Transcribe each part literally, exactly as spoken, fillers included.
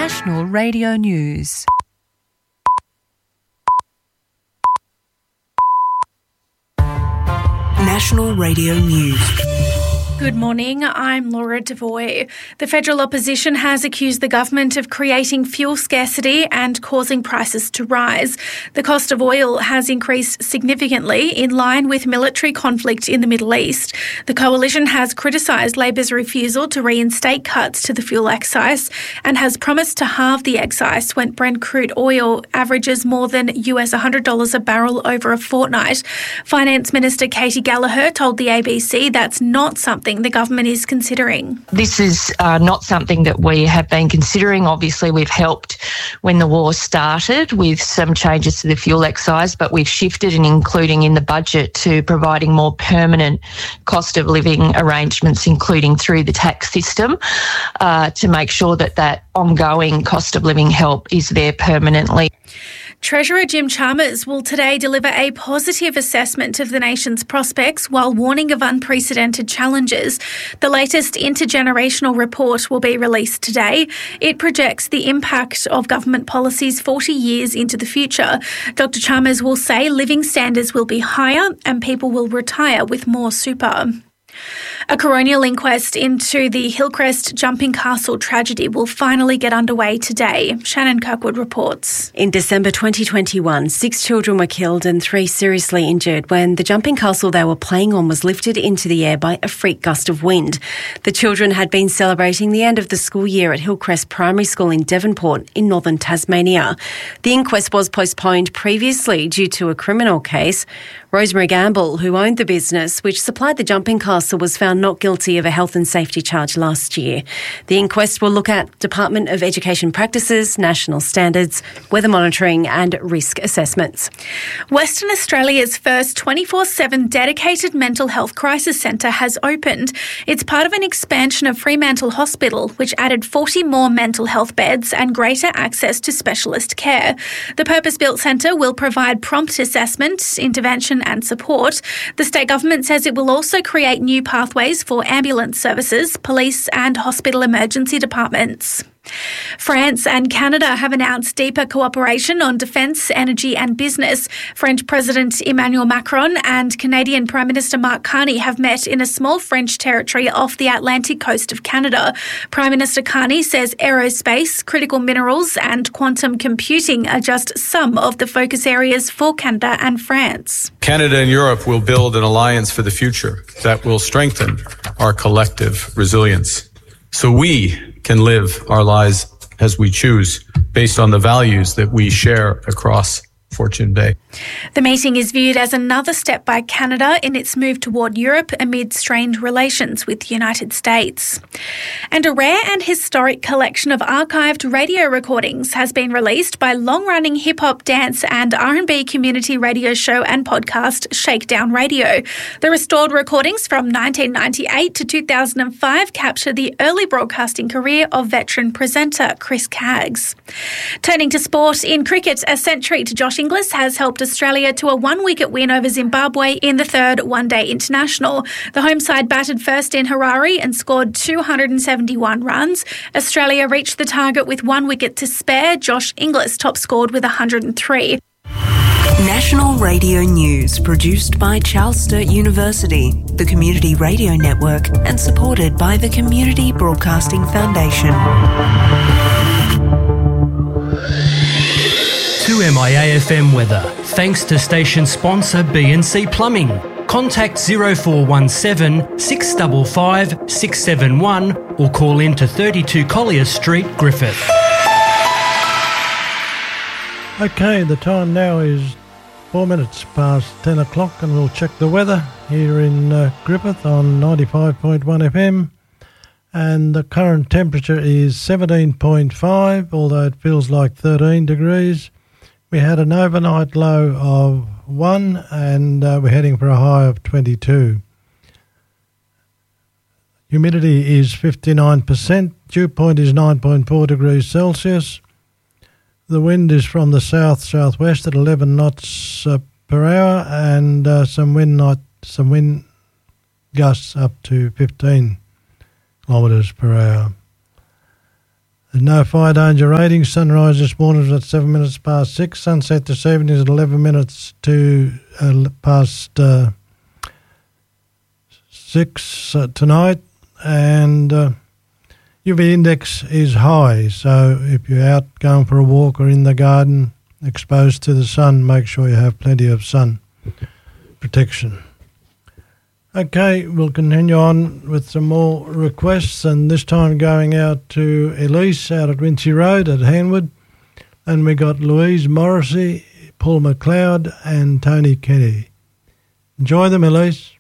National Radio News. National Radio News. Good morning, I'm Laura Devoy. The federal opposition has accused the government of creating fuel scarcity and causing prices to rise. The cost of oil has increased significantly in line with military conflict in the Middle East. The coalition has criticised Labor's refusal to reinstate cuts to the fuel excise and has promised to halve the excise when Brent crude oil averages more than U S one hundred dollars a barrel over a fortnight. Finance Minister Katie Gallagher told the A B C that's not something the government is considering. This is uh, not something that we have been considering. Obviously, we've helped when the war started with some changes to the fuel excise, but we've shifted and including in the budget to providing more permanent cost of living arrangements, including through the tax system, uh, to make sure that that ongoing cost of living help is there permanently. Treasurer Jim Chalmers will today deliver a positive assessment of the nation's prospects while warning of unprecedented challenges. The latest intergenerational report will be released today. It projects the impact of government policies forty years into the future. Doctor Chalmers will say living standards will be higher and people will retire with more super. A coronial inquest into the Hillcrest Jumping Castle tragedy will finally get underway today. Shannon Kirkwood reports. In December twenty twenty-one, six children were killed and three seriously injured when the jumping castle they were playing on was lifted into the air by a freak gust of wind. The children had been celebrating the end of the school year at Hillcrest Primary School in Devonport in northern Tasmania. The inquest was postponed previously due to a criminal case. Rosemary Gamble, who owned the business which supplied the jumping castle, was found not guilty of a health and safety charge last year. The inquest will look at Department of Education practices, national standards, weather monitoring and risk assessments. Western Australia's first twenty-four seven dedicated mental health crisis centre has opened. It's part of an expansion of Fremantle Hospital, which added forty more mental health beds and greater access to specialist care. The purpose-built centre will provide prompt assessment, intervention and support. The state government says it will also create new pathways for ambulance services, police and hospital emergency departments. France and Canada have announced deeper cooperation on defence, energy and business. French President Emmanuel Macron and Canadian Prime Minister Mark Carney have met in a small French territory off the Atlantic coast of Canada. Prime Minister Carney says aerospace, critical minerals and quantum computing are just some of the focus areas for Canada and France. Canada and Europe will build an alliance for the future that will strengthen our collective resilience, so we can live our lives as we choose based on the values that we share across Fortune Bay. The meeting is viewed as another step by Canada in its move toward Europe amid strained relations with the United States. And a rare and historic collection of archived radio recordings has been released by long-running hip-hop, dance and R and B community radio show and podcast Shakedown Radio. The restored recordings from nineteen ninety-eight to two thousand five capture the early broadcasting career of veteran presenter Chris Caggs. Turning to sport, in cricket, a century to Josh Inglis has helped Australia to a one-wicket win over Zimbabwe in the third one-day international. The home side batted first in Harare and scored two hundred seventy-one runs. Australia reached the target with one wicket to spare. Josh Inglis top scored with one hundred three. National Radio News, produced by Charles Sturt University, the Community Radio Network, and supported by the Community Broadcasting Foundation. To M I A F M weather, thanks to station sponsor B and C Plumbing. Contact zero four one seven, six five five, six seven one or call in to thirty-two Collier Street, Griffith. Okay, the time now is four minutes past ten o'clock and we'll check the weather here in uh, Griffith on ninety-five point one F M. And the current temperature is seventeen point five, although it feels like thirteen degrees. We had an overnight low of one and uh, we're heading for a high of twenty-two. Humidity is fifty-nine percent. Dew point is nine point four degrees Celsius. The wind is from the south-southwest at eleven knots uh, per hour and uh, some wind not, some wind gusts up to fifteen kilometres per hour. There's no fire danger rating. Sunrise this morning was at seven minutes past six. Sunset this evening is at eleven minutes to uh, past uh, six uh, tonight. And uh, U V index is high. So if you're out going for a walk or in the garden exposed to the sun, make sure you have plenty of sun protection. Okay, we'll continue on with some more requests, and this time going out to Elise out at Wincy Road at Hanwood. And we got Louise Morrissey, Paul McLeod and Tony Kennedy. Enjoy them, Elise.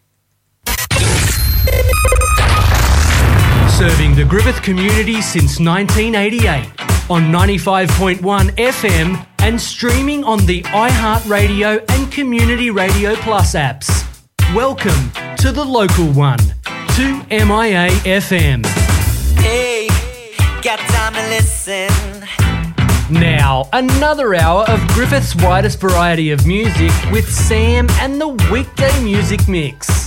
Serving the Griffith community since nineteen eighty-eight on ninety-five point one F M and streaming on the iHeartRadio and Community Radio Plus apps. Welcome to the local one, two M I A F M. Hey, got time to listen. Now, another hour of Griffith's widest variety of music with Sam and the Weekday Music Mix.